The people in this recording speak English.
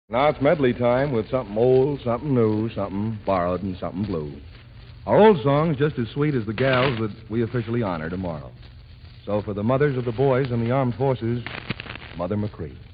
Now it's medley time with something old, something new, something borrowed, and something blue. Our old song's just as sweet as the gals that we officially honor tomorrow. So for the mothers of the boys in the armed forces, Mother McCree.